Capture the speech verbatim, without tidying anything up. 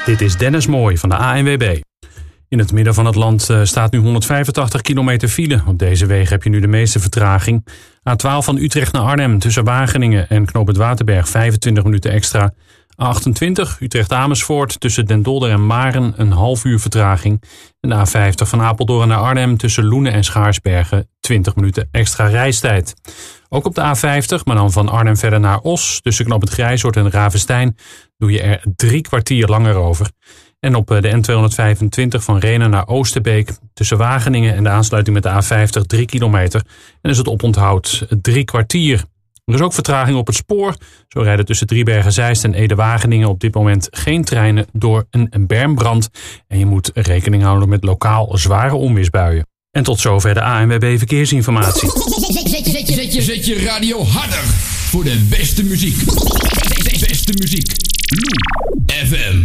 Dit is Dennis Mooij van de A N W B. In het midden van het land staat nu honderdvijfentachtig kilometer file. Op deze wegen heb je nu de meeste vertraging. A twaalf van Utrecht naar Arnhem tussen Wageningen en Knoop Waterberg vijfentwintig minuten extra. A achtentwintig Utrecht-Amersfoort tussen Den Dolder en Maren een half uur vertraging. En de A vijftig van Apeldoorn naar Arnhem tussen Loenen en Schaarsbergen twintig minuten extra reistijd. Ook op de A vijftig, maar dan van Arnhem verder naar Os tussen Knoop het Grijzoord en Ravenstein doe je er drie kwartier langer over. En op de N tweehonderdvijfentwintig van Rhenen naar Oosterbeek tussen Wageningen en de aansluiting met de A vijftig drie kilometer. En is het oponthoud drie kwartier. Er is ook vertraging op het spoor. Zo rijden tussen Driebergen-Zeist en Ede-Wageningen op dit moment geen treinen door een bermbrand. En je moet rekening houden met lokaal zware onweersbuien. En tot zover de A N W B Verkeersinformatie. Zet je, zet je, zet je, zet je radio harder voor de beste muziek. Beste muziek. Lou F M.